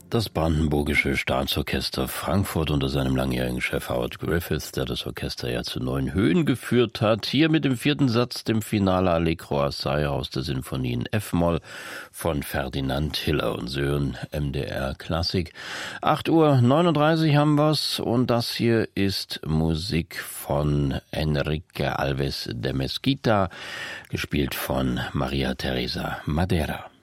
Das Brandenburgische Staatsorchester Frankfurt unter seinem langjährigen Chef Howard Griffiths, der das Orchester ja zu neuen Höhen geführt hat. Hier mit dem vierten Satz, dem Finale Allegro assai aus der Sinfonie in F-Moll von Ferdinand Hiller und Söhn, MDR Klassik. 8:39 Uhr haben wir's und das hier ist Musik von Enrique Alves de Mesquita, gespielt von Maria Teresa Madera.